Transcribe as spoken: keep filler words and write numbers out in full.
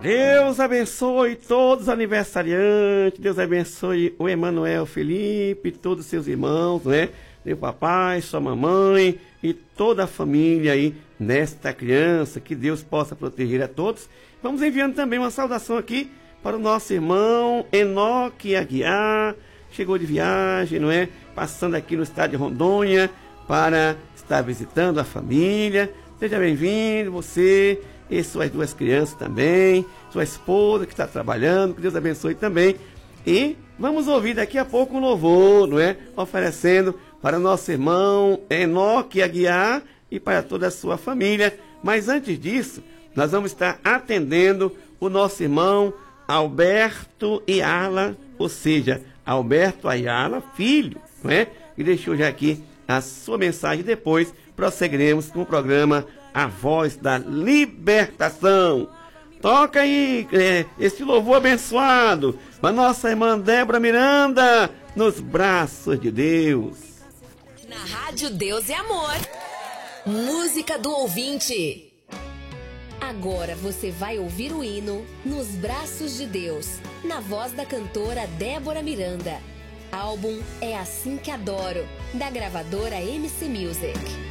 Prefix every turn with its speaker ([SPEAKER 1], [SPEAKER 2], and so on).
[SPEAKER 1] Deus abençoe todos os aniversariantes, Deus abençoe o Emanuel Felipe, todos os seus irmãos, né? Meu papai, sua mamãe e toda a família aí nesta criança, que Deus possa proteger a todos. Vamos enviando também uma saudação aqui para o nosso irmão Enoque Aguiar, chegou de viagem, não é? Passando aqui no estado de Rondônia para estar visitando a família. Seja bem-vindo, você e suas duas crianças também, sua esposa que está trabalhando, que Deus abençoe também. E vamos ouvir daqui a pouco um louvor, não é? Oferecendo para o nosso irmão Enoque Aguiar e para toda a sua família. Mas antes disso, nós vamos estar atendendo o nosso irmão Alberto Ayala, ou seja, Alberto Ayala, filho, não é? E deixou já aqui a sua mensagem. Depois prosseguiremos com o programa A Voz da Libertação. Toca aí é, esse louvor abençoado para nossa irmã Débora Miranda, nos braços de Deus.
[SPEAKER 2] Na Rádio Deus é Amor, música do ouvinte. Agora você vai ouvir o hino Nos Braços de Deus, na voz da cantora Débora Miranda. Álbum É Assim Que Adoro, da gravadora M C Music.